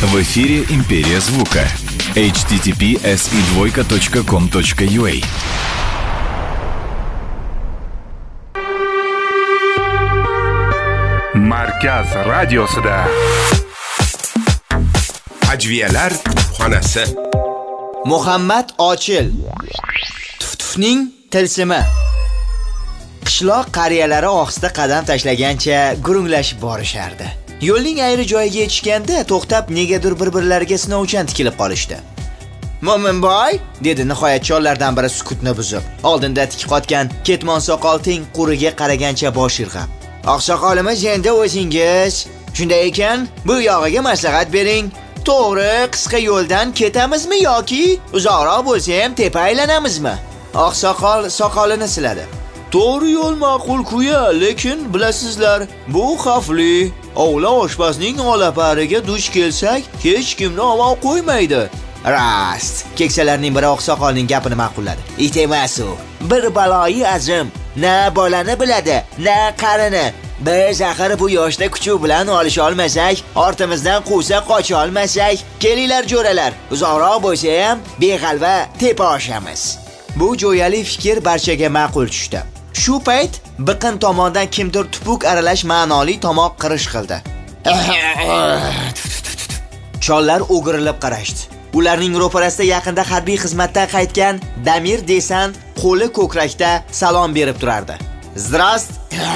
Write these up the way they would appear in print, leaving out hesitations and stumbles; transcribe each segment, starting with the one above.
В эфире «Империя звука». https://com.ua. Markaz radiosida Ajviyalar xonasi. Muhammad Ochil. Tuf-tufning tilsimi. Qishloq qariyalari ohista qadam tashlagancha gurunglashib borishardi. Yo'lning ayri joyiga yetishganda to'xtab negadir bir-birlariga sinovchan tikilib qolishdi. "Mo'minboy", dedi nihoyat chollardan biri sukutni buzib. Oldinda tik qotgan ketmon soqol teng quriga qaragancha bosh irg'ab. "Oqsoqolimiz endi o'zingiz. Shunday ekan, bu yog'iga maslahat bering. To'g'ri, qisqa yo'ldan ketamizmi yoki uzoqroq bo'lsa ham tepa aylanamizmi?" Oqsoqol soqolini siladi. "To'g'ri yo'l ma'qul-ku-ya, lekin bilasizlar, bu xavfli. Ovla oshpazning olapariga duch kelsak, hech kimni omon qo'ymaydi." Rast. Keksalarning biri oqsoqolning gapini ma'qulladi. "It emas u. Bir baloyi azim. Na bolani biladi, na qarini. Biz axir bu yoshda kuchi bilan olisha olmasak, ortimizdan quvsa qocha olmasak, kelinglar jo'ralar. Uzoqroq bo'lsa ham beg'alva tepa oshamiz." Bu jo'yali fikr barchaga ma'qul tushdi. Shu payt biqin tomondan kimdir tupuk aralash ma'noli tomoq qirish qildi. Chollar o'girilib qarashdi. Ularning ro'parasida yaqinda harbiy xizmatdan qaytgan Damir desant qo'li ko'krakda salom berib turardi. "Zdrast.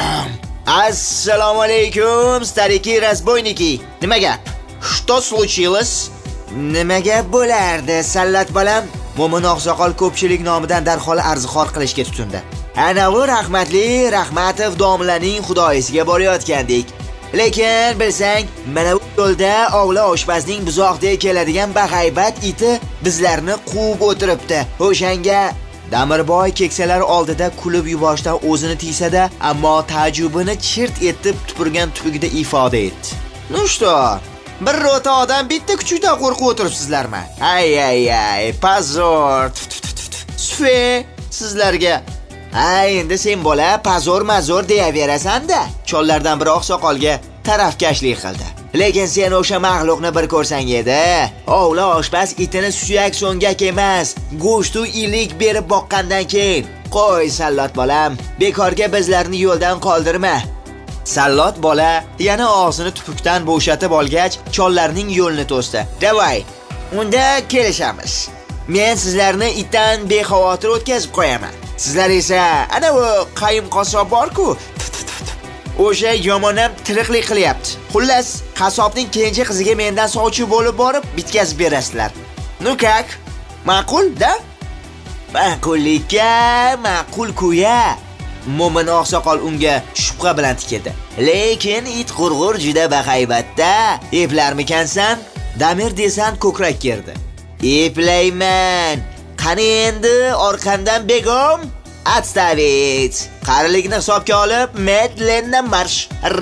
Assalomu alaykum, stariki разбойники. Nima gap? Что случилось?" "Nima gap bo'lardi, sallat bolam?" Mo'min oqsoqol ko'pchilik nomidan darhol arzixor qilishga tutindi. "Ana u rahmatli Rahmatov domlaning xudoyisiga borayotgandik. Lekin bilsang, mana bu yo'lda ovla oshpazning buzoqdek keladigan bahaybat iti bizlarni quvib o'tiribdi. O'shanga..." Damirboy keksalar oldida kulib yuborishdan o'zini tiysa-da, ammo ta'jubini chirt etib tupurgan tupugida ifoda etdi. "Nu что? Bir rota odam bitta kuchukda qo'rqib o'tiribsizlarmi? Ay, pozor. Sfe sizlarga. Ay, endi sen bola pozor-mazor deyaverasan-da." Chollardan biri oqsoqolga tarafkashlik qildi. "Lekin sen o'sha mag'luqni bir ko'rsang edi. Ovla oshpaz itini suyak so'ngak emas, go'shtu ilik berib boqqandan keyin. Qo'y sallot bolam, bekorga bizlarni yo'ldan qoldirma." Sallot bola yana og'zini tupukdan bo'shatib olgach, chollarning yo'lini to'sdi. "Davay, unda kelishamiz. Men sizlarni itdan bexavotir o'tkazib qo'yaman. Sizlar esa ana bu qayim qasob bor-ku, o'sha yomonam tiriqlik qilyapti. Xullas, qasobning kenja qiziga mendan sovchi bo'lib borib bitkazib berasizlar. Nu kak? Ma'qul-da?" "Ma'qullikka, ma'qul-ku-ya." Mo'min oqsoqol unga shubha bilan tikildi. "Lekin it qurg'ur juda bahaybatda. Eplarmikansan?" Damir desant ko'krak kerdi. "Eplayman. Qani endi orqamdan begom? Atstavit. Qarilikni hisobga olib, medlenna marsh.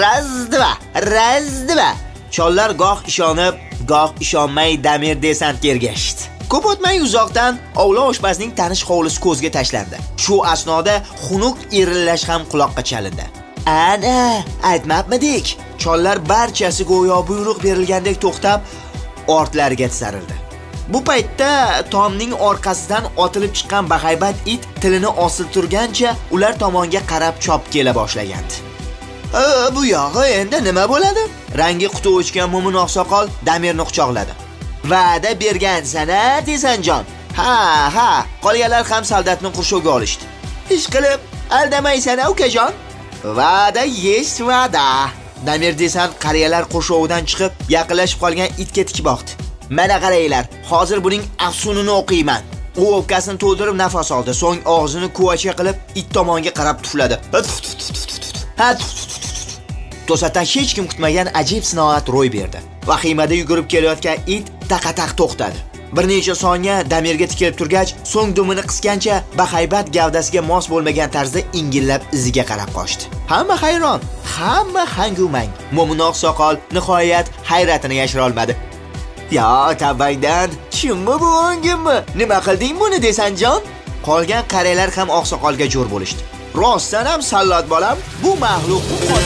Raz-dva. Chollar goh ishonib, goh ishonmay Damir desantga ergashdi. Ko'p o'tmay uzoqdan ovla oshpazning tanish hovlisi ko'zga tashlandi. Shu asnoda xunuk irillash ham quloqqa chalindi. "Ana, aytmabmidik?" Chollar barchasi go'yo buyruq berilgandek to'xtab, ortlariga tisarildi. Bu paytda tomning orqasidan otilib chiqqan bahaybat it tilini osilib turgancha ular tomonga qarab chop kela boshlagandi. "Bu yog'i endi nima bo'ladi?" Rangi quti o'chgan Mo'min oqsoqol Damirni quchoqladi. "Va'da bergansan-a, Desanjon?" Ha, qolganlar ham soldatni qurshovga olishdi. "Ish qilib aldamaysan-a, ukajon?" "Va'da есть va'da." Damir desant qariyalar qurshovidan chiqib, yaqinlashib qolgan itga tik boqdi. "Mana qaranglar, hozir buning afsunini o'qiyman." U o'pkasini to'ldirib nafas oldi, so'ng og'zini kuvacha qilib it tomonga qarab tufladi. To'satdan hech kim kutmagan ajib sinoat ro'y berdi. Vahimada yugurib kelayotgan it taqataq to'xtadi. Bir necha soniya Damirga tikilib turgach, so'ng dumini qisgancha bahaybat gavdasiga mos bo'lmagan tarzda ingillab iziga qarab qochdi. Hamma hayron, hamma hangumang. Mo'min oqsoqol nihoyat hayratini yashira olmadi. "Ya tabangdan, kimmi bu o'ngimmi? Nima qilding buni Desanjon?" Qolgan qariyalar ham oqsoqolga jo'r bo'lishdi. "Rostdan ham sallot bolam, bu mag'luq